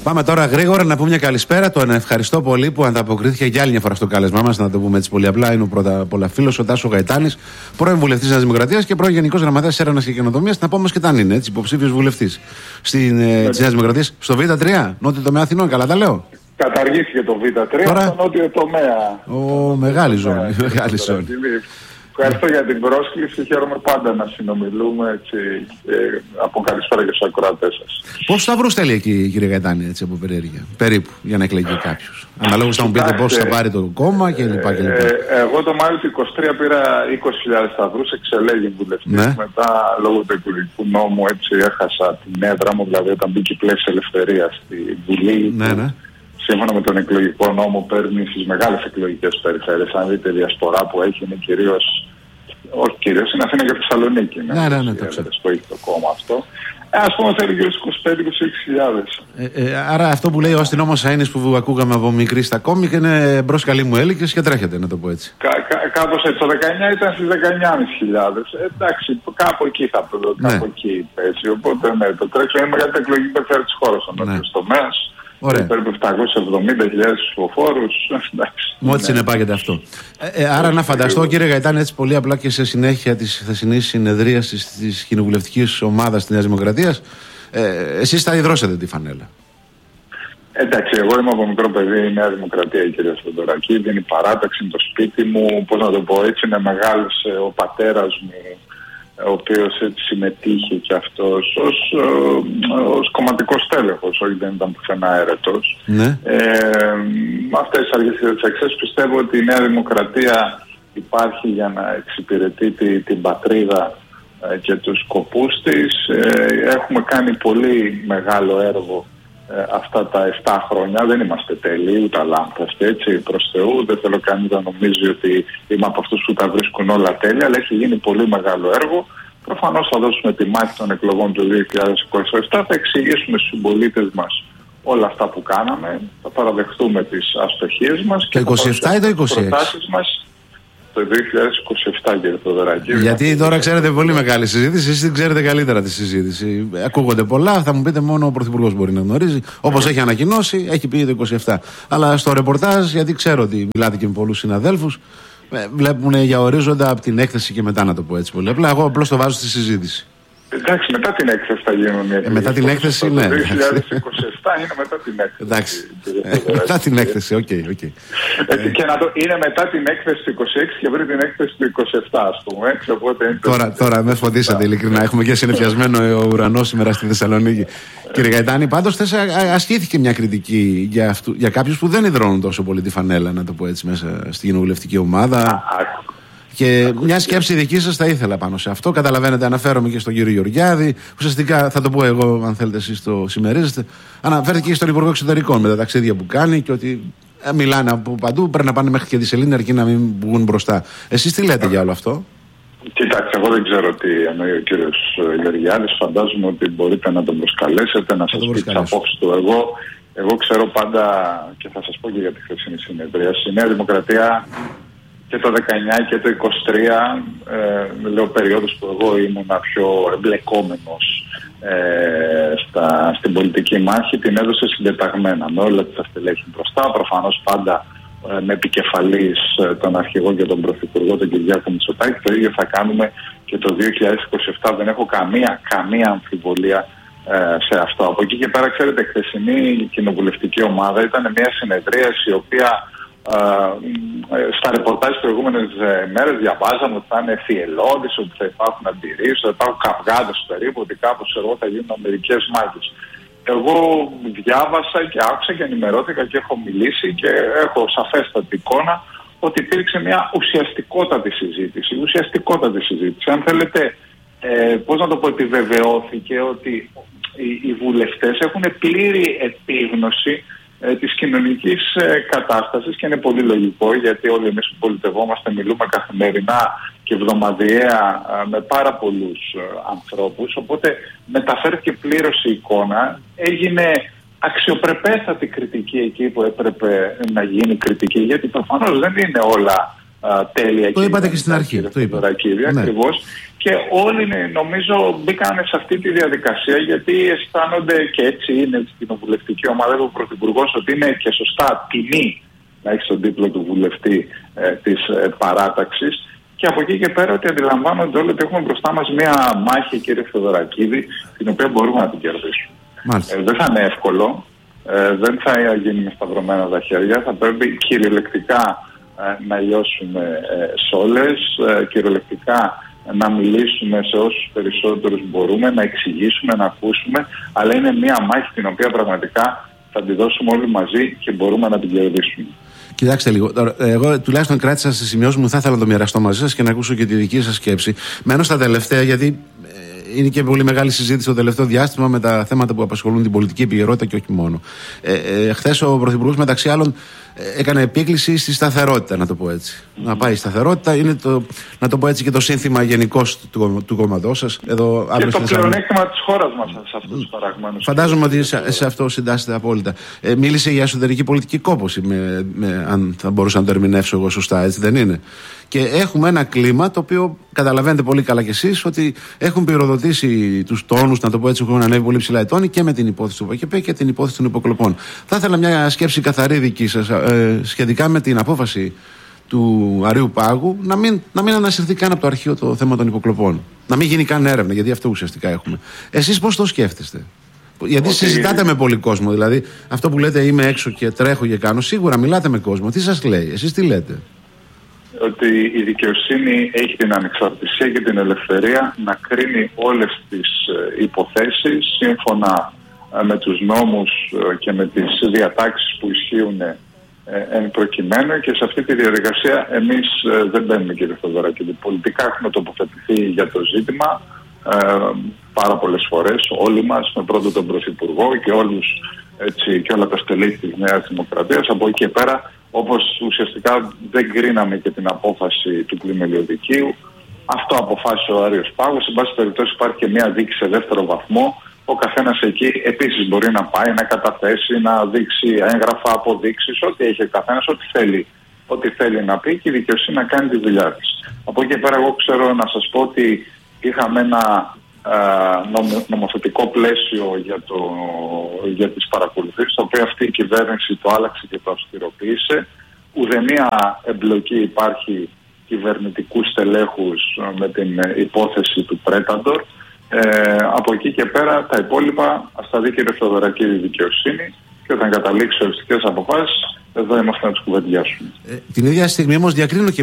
Πάμε τώρα γρήγορα να πούμε μια καλησπέρα. Τον ευχαριστώ πολύ που ανταποκρίθηκε για άλλη μια φορά στο κάλεσμά μας. Να το πούμε έτσι πολύ απλά. Είναι ο πρώτα απ' όλα φίλος, ο Τάσο Γαϊτάνης, πρώην βουλευτής της Νέας Δημοκρατίας και πρώην Γενικός Γραμματέας Έρευνας και Καινοτομίας. Να πούμε όμως και αν είναι έτσι, υποψήφιος βουλευτής της Νέας Δημοκρατίας στο Β3, νότιο τομέα Αθηνών. Καλά τα λέω. Καταργήθηκε το Β3 τώρα... στο νότιο τομέα. Μεγάλη ζώνη. Μεγάλη ζώνη. Ευχαριστώ για την πρόσκληση. Χαίρομαι πάντα να συνομιλούμε έτσι, από καλησπέρα και στους ακροατές σας. Πόσους σταυρούς θέλει εκεί, κύριε Γαϊτάνη, έτσι από περιέργεια, περίπου, για να εκλεγεί κάποιος? Αναλόγως θα μου πείτε πόσο θα πάρει το κόμμα κλπ. Εγώ το Μάιο του 2023 πήρα 20.000 σταυρούς, εξελέγει βουλευτής. Ναι. Μετά, λόγω του εκλογικού νόμου, έτσι έχασα την έδρα μου, δηλαδή όταν μπήκε η Πλεύση Ελευθερίας στη Βουλή. Ναι. Σύμφωνα με τον εκλογικό νόμο, παίρνει στις μεγάλες εκλογικές περιφέρειες. Αν δείτε, η διασπορά που έχει είναι κυρίως. Όχι κυρίως, είναι Αθήνα και Θεσσαλονίκη. Ναι, το ξέρω. Που έχει το κόμμα αυτό. Ας πούμε, θέλει γύρω στους 25-26.000. Άρα αυτό που λέει ο αστυνόμος Σαΐνης που ακούγαμε από μικρή στα κόμικ είναι μπρος καλή μου έλικες και τρέχετε, να το πω έτσι. Κάπως έτσι. Το 19 ήταν στις 19.500. Εντάξει, κάπου εκεί θα πω. Κάπου εκεί έτσι. Οπότε ναι, το τρέξιμο είναι μεγάλη εκλογική περιφέρεια της χώρας. Ο νότιος τομέας. Περίπου 770.000 ψηφοφόρους. Μου έτσι συνεπάγεται αυτό. Άρα να φανταστώ, κύριε Γαϊτάνη, έτσι πολύ απλά και σε συνέχεια της χθεσινής συνεδρίασης της κοινοβουλευτικής ομάδας της Νέας Δημοκρατίας, εσείς θα ιδρώσετε τη φανέλα. Εντάξει, εγώ είμαι από μικρό παιδί, η Νέα Δημοκρατία, η κυρία Θεοδωρακή, είναι η παράταξη, είναι το σπίτι μου, πώς να το πω έτσι, είναι μεγάλωσε ο πατέρας μου, ο οποίος έτσι συμμετείχε και αυτός ως κομματικός τέλεχος, όχι δεν ήταν πουθενά αίρετος. Ναι. Με αυτές τις αρχές και τις αξίες πιστεύω ότι η Νέα Δημοκρατία υπάρχει για να εξυπηρετεί την πατρίδα και τους σκοπούς της. Έχουμε κάνει πολύ μεγάλο έργο αυτά τα 7 χρόνια. Δεν είμαστε τέλειοι, ούτε αλάνθαστοι, έτσι, προς Θεού. Δεν θέλω κανείς να νομίζει ότι είμαι από αυτούς που τα βρίσκουν όλα τέλεια, αλλά έχει γίνει πολύ μεγάλο έργο. Προφανώς θα δώσουμε τη μάχη των εκλογών του 2027, θα εξηγήσουμε στους συμπολίτες μας όλα αυτά που κάναμε, θα παραδεχτούμε τις αστοχίες μας και το 27 ή το 26? Προτάσεις μας το 2027, κύριε Θεοδωράκη. Γιατί τώρα ξέρετε πολύ μεγάλη συζήτηση, εσείς την ξέρετε καλύτερα τη συζήτηση. Ακούγονται πολλά, θα μου πείτε μόνο ο Πρωθυπουργός μπορεί να γνωρίζει. Όπως έχει ανακοινώσει, έχει πει το 27. Αλλά στο ρεπορτάζ, γιατί ξέρω ότι μιλάτε και με πολλούς συναδέλφους, βλέπουν για ορίζοντα από την έκθεση και μετά, να το πω έτσι πολύ απλά. Εγώ απλώς το βάζω στη συζήτηση. Εντάξει, μετά την έκθεση θα γίνουν οι εκλογές. Μετά την έκθεση, ναι. Το 2027 είναι μετά την έκθεση. Εντάξει. Μετά την έκθεση, οκ. Και είναι μετά την έκθεση του 26 και πριν την έκθεση του 27, ας πούμε. Έτσι, οπότε τώρα με φωτίσατε ειλικρινά. Έχουμε και συνεφιασμένο ο ουρανός σήμερα στη Θεσσαλονίκη. Κύριε Γαϊτάνη, πάντως χθες ασκήθηκε μια κριτική για κάποιους που δεν ιδρώνουν τόσο πολύ τη φανέλα, να το πω έτσι, μέσα στην κοινοβουλευτική ομάδα. Και μια σκέψη δική σας θα ήθελα πάνω σε αυτό. Καταλαβαίνετε, αναφέρομαι και στον κύριο Γεωργιάδη. Ουσιαστικά θα το πω εγώ, αν θέλετε εσείς το συμμερίζεστε. Αναφέρθηκε και στον Υπουργό Εξωτερικών με τα ταξίδια που κάνει και ότι μιλάνε από παντού. Πρέπει να πάνε μέχρι και τη σελήνη αρκεί να μην βγουν μπροστά. Εσείς τι λέτε για όλο αυτό? Κοιτάξτε, εγώ δεν ξέρω τι εννοεί ο κύριος Γεωργιάδης. Φαντάζομαι ότι μπορείτε να τον προσκαλέσετε, να σας πει τις απόψεις του. Εγώ ξέρω πάντα, και θα σας πω και για τη χθεσινή συνεδρία, η Νέα Δημοκρατία και το 19 και το 23, λέω περίοδος που εγώ ήμουν πιο εμπλεκόμενος στην πολιτική μάχη, την έδωσε συντεταγμένα με όλα τα στελέχη μπροστά, προφανώς πάντα με επικεφαλής τον αρχηγό και τον πρωθυπουργό, τον Κυριάκο Μητσοτάκη. Το ίδιο θα κάνουμε και το 2027, δεν έχω καμία αμφιβολία σε αυτό. Από εκεί και πέρα, ξέρετε, η χθεσινή κοινοβουλευτική ομάδα ήταν μια συνεδρίαση η οποία στα ρεπορτάζ τις προηγούμενες μέρες διαβάζαμε ότι θα είναι θυελλώδης, ότι θα υπάρχουν αντιρρήσεις, θα υπάρχουν καυγάδες περίπου, ότι κάπως θα γίνουν αμερικές μάχες. Εγώ διάβασα και άκουσα και ενημερώθηκα και έχω μιλήσει και έχω σαφέστατη εικόνα ότι υπήρξε μια ουσιαστικότατη συζήτηση. Αν θέλετε, πώς να το πω, επιβεβαιώθηκε ότι οι βουλευτές έχουν πλήρη επίγνωση της κοινωνικής κατάστασης και είναι πολύ λογικό, γιατί όλοι εμείς που πολιτευόμαστε μιλούμε καθημερινά και εβδομαδιαία με πάρα πολλούς ανθρώπους, οπότε μεταφέρθηκε πλήρως η εικόνα, έγινε αξιοπρεπέστατη κριτική εκεί που έπρεπε να γίνει κριτική, γιατί προφανώς δεν είναι όλα τέλεια. Το είπατε και στην αρχή. Ακριβώς. Και όλοι νομίζω μπήκαν σε αυτή τη διαδικασία γιατί αισθάνονται, και έτσι είναι στην κοινοβουλευτική ομάδα του Πρωθυπουργός, ότι είναι και σωστά τιμή να έχει τον τίτλο του βουλευτή της παράταξης. Και από εκεί και πέρα ότι αντιλαμβάνονται όλοι ότι έχουμε μπροστά μας μία μάχη, κύριε Θεοδωρακίδη, την οποία μπορούμε να την κερδίσουμε. Δεν θα είναι εύκολο, δεν θα γίνει με σταυρωμένα τα χέρια, θα πρέπει κυριολεκτικά να λιώσουμε σόλες, κυριολεκτικά να μιλήσουμε σε όσους περισσότερους μπορούμε, να εξηγήσουμε, να ακούσουμε, αλλά είναι μία μάχη την οποία πραγματικά θα τη δώσουμε όλοι μαζί και μπορούμε να την κερδίσουμε. Κοιτάξτε λίγο. Εγώ τουλάχιστον κράτησα στις σημειώσεις μου, θα ήθελα να το μοιραστώ μαζί σας και να ακούσω και τη δική σας σκέψη. Μένω στα τελευταία, γιατί είναι και πολύ μεγάλη συζήτηση το τελευταίο διάστημα με τα θέματα που απασχολούν την πολιτική επικαιρότητα και όχι μόνο. Χθες ο Πρωθυπουργός, μεταξύ άλλων, έκανε επίκληση στη σταθερότητα, να το πω έτσι. Να πάει η σταθερότητα, είναι να το πω έτσι, και το σύνθημα γενικώς του κόμματός σας. Και το πλεονέκτημα της χώρας μας σε αυτούς τους παραγμένους. Φαντάζομαι ότι σε αυτό συντάσσετε απόλυτα. Μίλησε για εσωτερική πολιτική κόπωση, αν θα μπορούσα να το ερμηνεύσω εγώ σωστά, έτσι δεν είναι? Και έχουμε ένα κλίμα το οποίο καταλαβαίνετε πολύ καλά κι εσείς, ότι έχουν πυροδοτήσει τους τόνους, να το πω έτσι, έχουν ανέβει πολύ ψηλά οι τόνοι και με την υπόθεση του ΠΑΚΕΠΕ και την υπόθεση των υποκλοπών. Θα ήθελα μια σκέψη καθαρή δική σας σχετικά με την απόφαση του Αρείου Πάγου να μην ανασυρθεί καν από το αρχείο το θέμα των υποκλοπών. Να μην γίνει καν έρευνα, γιατί αυτό ουσιαστικά έχουμε. Εσείς πώς το σκέφτεστε? Γιατί συζητάτε με πολύ κόσμο, δηλαδή αυτό που λέτε είμαι έξω και τρέχω και κάνω, σίγουρα μιλάτε με κόσμο. Τι σας λέει, εσείς τι λέτε? Ότι η δικαιοσύνη έχει την ανεξαρτησία και την ελευθερία να κρίνει όλες τις υποθέσεις σύμφωνα με τους νόμους και με τις διατάξεις που ισχύουν εν προκειμένου, και σε αυτή τη διαδικασία εμείς δεν μπαίνουμε, κύριε Θεοδωρακίδη. Πολιτικά έχουμε τοποθετηθεί για το ζήτημα πάρα πολλές φορές, όλοι μας, με πρώτο τον Πρωθυπουργό και και όλα τα στελέχη της Νέας Δημοκρατίας. Από εκεί και πέρα, όπως ουσιαστικά δεν κρίναμε και την απόφαση του πλημελιωδικείου, αυτό αποφάσισε ο Άρειος Πάγος. Σε πάση περιπτώσει υπάρχει και μια δίκη σε δεύτερο βαθμό. Ο καθένας εκεί επίσης μπορεί να πάει, να καταθέσει, να δείξει έγγραφα, αποδείξεις, ό,τι έχει ο καθένας, ό,τι θέλει να πει, και η δικαιοσύνη να κάνει τη δουλειά της. Από εκεί και πέρα, εγώ ξέρω να σας πω ότι είχαμε ένα νομοθετικό πλαίσιο για τις παρακολουθήσεις, το οποίο αυτή η κυβέρνηση το άλλαξε και το αυστηροποίησε. Ουδέμια εμπλοκή υπάρχει κυβερνητικού στελέχους με την υπόθεση του Πρέταντορ. Από εκεί και πέρα τα υπόλοιπα ας τα δει, κύριε Θεοδωρακίδη, δικαιοσύνη, και όταν καταλήξει οριστικές αποφάσεις, εδώ είμαστε να τους κουβεντιάσουμε. Την ίδια στιγμή όμως διακρίνω και